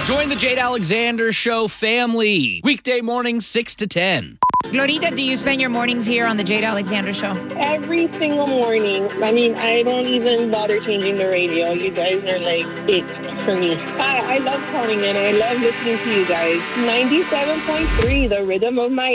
Join the Jade Alexander Show family. Weekday mornings, 6 to 10. Glorita, do you spend your mornings here on the Jade Alexander Show? Every single morning. I mean, I don't even bother changing the radio. You guys are like it for me. I love calling in. I love listening to you guys. 97.3, the rhythm of my